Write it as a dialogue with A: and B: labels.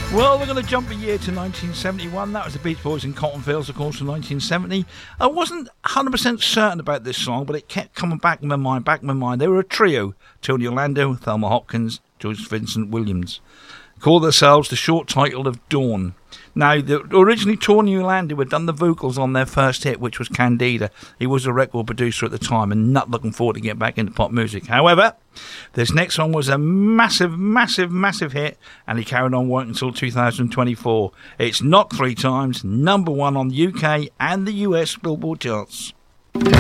A: Well, we're going to jump a year to 1971. That was the Beach Boys in Cotton Fields, of course, from 1970. I wasn't 100% certain about this song, but it kept coming back in my mind. They were a trio: Tony Orlando, Thelma Hopkins, George Vincent Williams. Called themselves the short title of Dawn. Now, originally Tony Orlando had done the vocals on their first hit, which was Candida. He was a record producer at the time and not looking forward to getting back into pop music. However, this next one was a massive, massive, massive hit, and he carried on working until 2024. It's knocked 3 times, number 1 on the UK and the US Billboard charts.